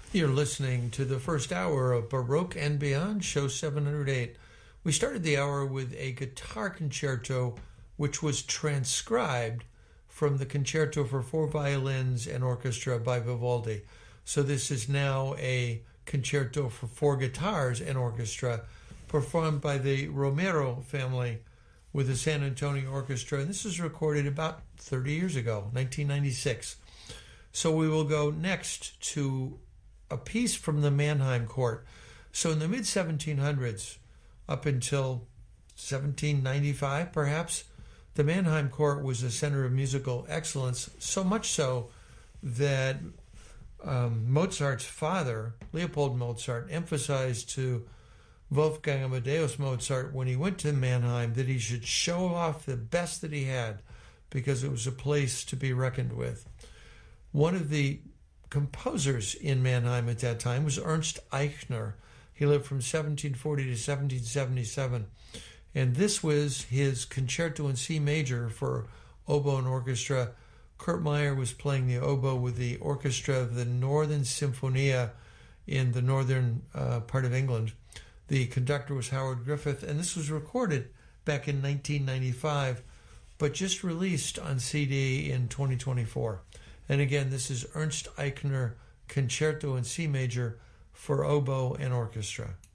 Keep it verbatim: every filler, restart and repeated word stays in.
You're listening to the first hour of Baroque and Beyond, show seven hundred eight. We started the hour with a guitar concerto which was transcribed from the Concerto for Four Violins and Orchestra by Vivaldi. So this is now a concerto for four guitars and orchestra performed by the Romero family with the San Antonio Orchestra. And this was recorded about thirty years ago, nineteen ninety-six. So we will go next to a piece from the Mannheim court. So in the mid seventeen hundreds, up until seventeen ninety-five perhaps, the Mannheim court was a center of musical excellence, so much so that um, Mozart's father, Leopold Mozart, emphasized to Wolfgang Amadeus Mozart when he went to Mannheim that he should show off the best that he had because it was a place to be reckoned with. One of the composers in Mannheim at that time was Ernst Eichner. He lived from seventeen forty to seventeen seventy-seven. And this was his concerto in C major for oboe and orchestra. Kurt Meyer was playing the oboe with the orchestra of the Northern Symphonia in the northern uh, part of England. The conductor was Howard Griffith, and this was recorded back in nineteen ninety-five, but just released on C D in twenty twenty-four. And again, this is Ernst Eichner Concerto in C major for oboe and orchestra.